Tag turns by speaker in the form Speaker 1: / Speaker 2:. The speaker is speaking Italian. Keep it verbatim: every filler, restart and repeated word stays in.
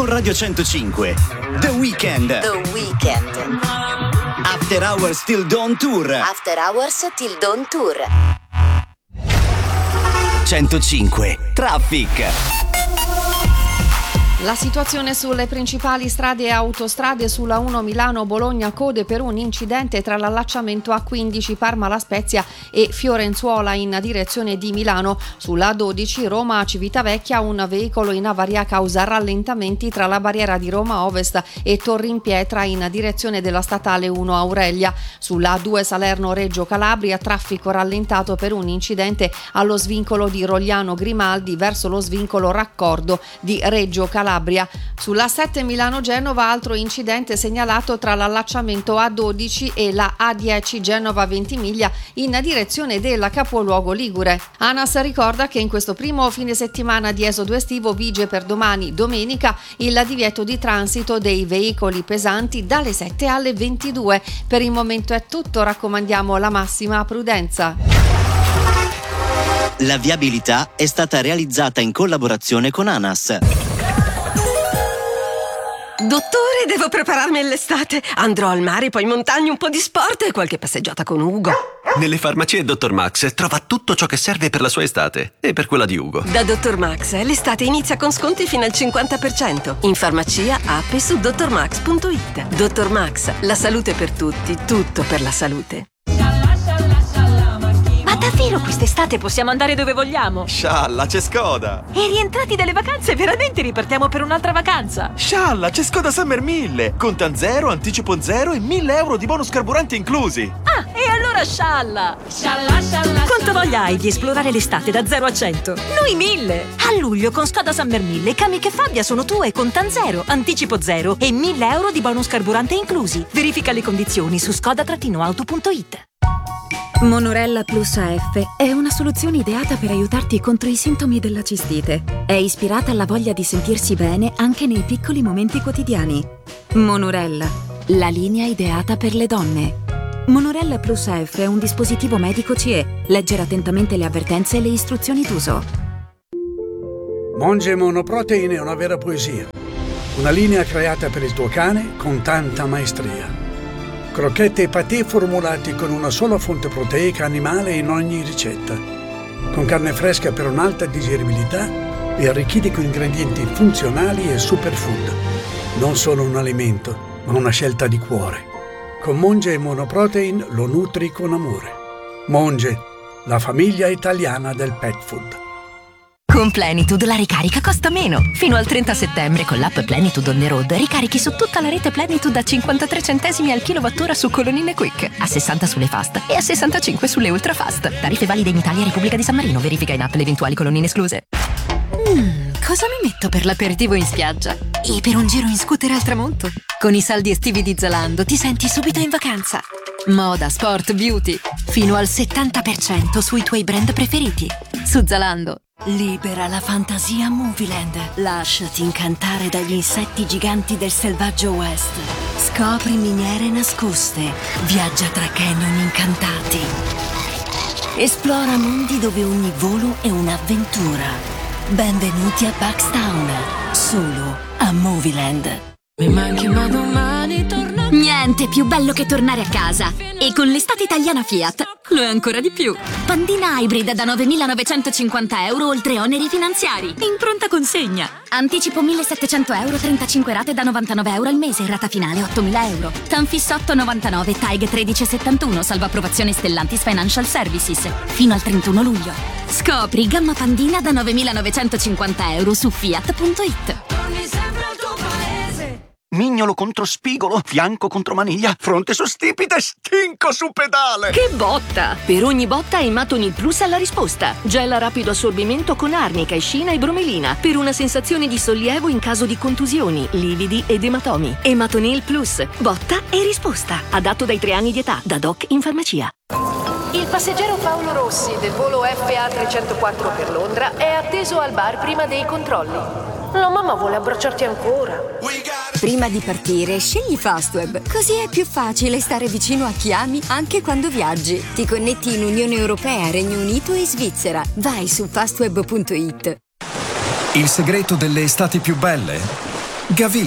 Speaker 1: con Radio centocinque. The Weeknd.
Speaker 2: The Weeknd.
Speaker 1: After Hours Till Dawn Tour.
Speaker 2: After Hours Till Dawn Tour.
Speaker 1: centocinque Traffic.
Speaker 3: La situazione sulle principali strade e autostrade: sulla uno Milano-Bologna code per un incidente tra l'allacciamento A quindici Parma-La Spezia e Fiorenzuola in direzione di Milano. Sulla A dodici Roma-Civitavecchia un veicolo in avaria causa rallentamenti tra la barriera di Roma Ovest e Torri in Pietra in direzione della statale uno Aurelia. Sulla A due Salerno-Reggio Calabria traffico rallentato per un incidente allo svincolo di Rogliano Grimaldi verso lo svincolo Raccordo di Reggio Calabria. Sulla sette Milano-Genova altro incidente segnalato tra l'allacciamento A dodici e la A dieci Genova Ventimiglia in direzione della capoluogo ligure. ANAS ricorda che in questo primo fine settimana di esodo estivo vige per domani, domenica, il divieto di transito dei veicoli pesanti dalle sette alle ventidue. Per il momento è tutto, raccomandiamo la massima prudenza.
Speaker 1: La viabilità è stata realizzata in collaborazione con ANAS.
Speaker 4: Dottore, devo prepararmi all'estate. Andrò al mare, poi in montagna, un po' di sport e qualche passeggiata con Ugo.
Speaker 5: Nelle farmacie Dottor Max trova tutto ciò che serve per la sua estate e per quella di Ugo.
Speaker 4: Da Dottor Max l'estate inizia con sconti fino al cinquanta per cento. In farmacia, app e su dottor max punto it. Dottor Max, la salute per tutti, tutto per la salute.
Speaker 6: Davvero quest'estate possiamo andare dove vogliamo?
Speaker 7: Scialla, c'è Skoda!
Speaker 6: E rientrati dalle vacanze veramente ripartiamo per un'altra vacanza?
Speaker 7: Scialla, c'è Skoda Summer mille! Contan zero, anticipo zero e mille euro di bonus carburante inclusi!
Speaker 6: Ah, e allora scialla! Scialla, scialla! Quanta voglia hai di esplorare l'estate da zero a cento? Noi mille! A luglio con Skoda Summer mille, Kamiq e Fabia sono tue, contan zero, anticipo zero e mille euro di bonus carburante inclusi. Verifica le condizioni su skoda auto punto it.
Speaker 8: Monorella Plus A F è una soluzione ideata per aiutarti contro i sintomi della cistite. È ispirata alla voglia di sentirsi bene anche nei piccoli momenti quotidiani. Monorella, la linea ideata per le donne. Monorella Plus A F è un dispositivo medico C E. Leggere attentamente le avvertenze e le istruzioni d'uso.
Speaker 9: Monge Monoprotein è una vera poesia. Una linea creata per il tuo cane con tanta maestria. Crocchette e patè formulati con una sola fonte proteica animale in ogni ricetta. Con carne fresca per un'alta digeribilità e arricchiti con ingredienti funzionali e superfood. Non solo un alimento, ma una scelta di cuore. Con Monge Monoprotein lo nutri con amore. Monge, la famiglia italiana del pet food.
Speaker 10: Con Plenitude la ricarica costa meno. Fino al trenta settembre con l'app Plenitude on the road ricarichi su tutta la rete Plenitude a cinquantatré centesimi al kilowattora su colonnine Quick, a sessanta sulle fast e a sessantacinque sulle ultra fast. Tariffe valide in Italia e Repubblica di San Marino. Verifica in app le eventuali colonnine escluse. Mmm, cosa mi metto per l'aperitivo in spiaggia? E per un giro in scooter al tramonto? Con i saldi estivi di Zalando ti senti subito in vacanza. Moda, sport, beauty. Fino al settanta per cento sui tuoi brand preferiti. Su Zalando. Libera la fantasia Movieland. Lasciati incantare dagli insetti giganti del selvaggio West. Scopri miniere nascoste. Viaggia tra canyon incantati. Esplora mondi dove ogni volo è un'avventura. Benvenuti a Buckstown. Solo a Movieland.
Speaker 11: Mi manchi ma domani torno.
Speaker 12: Niente più bello che tornare a casa. E con l'estate italiana Fiat lo è ancora di più. Pandina Hybrid da novemilanovecentocinquanta euro oltre oneri finanziari. In pronta consegna. Anticipo millesettecento euro, trentacinque rate da novantanove euro al mese. Rata finale ottomila euro. Tanfis otto virgola novantanove, T A G tredici virgola settantuno. Salva approvazione Stellantis Financial Services. Fino al trentuno luglio. Scopri gamma Pandina da novemilanovecentocinquanta euro su fiat punto it.
Speaker 13: Mignolo contro spigolo, fianco contro maniglia, fronte su stipite, stinco su pedale.
Speaker 4: Che botta! Per ogni botta Ematonil Plus ha la risposta. Gel a rapido assorbimento con arnica, escina e bromelina per una sensazione di sollievo in caso di contusioni, lividi ed ematomi. Ematonil Plus, botta e risposta. Adatto dai tre anni di età, da doc in farmacia.
Speaker 14: Il passeggero Paolo Rossi del volo F A trecentoquattro per Londra è atteso al bar prima dei controlli. La mamma vuole abbracciarti ancora.
Speaker 15: Prima di partire, scegli Fastweb. Così è più facile stare vicino a chi ami anche quando viaggi. Ti connetti in Unione Europea, Regno Unito e Svizzera. Vai su fastweb punto it.
Speaker 16: Il segreto delle estati più belle? Gavin.